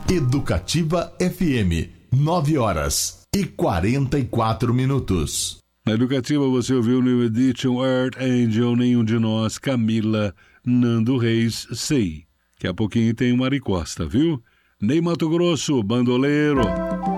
Educativa FM, 9h44. Na Educativa você ouviu New Edition, Earth Angel, Nenhum de Nós, Camila, Nando Reis, Sei. Daqui a pouquinho tem Mari Costa, viu? Ney Mato Grosso, Bandoleiro.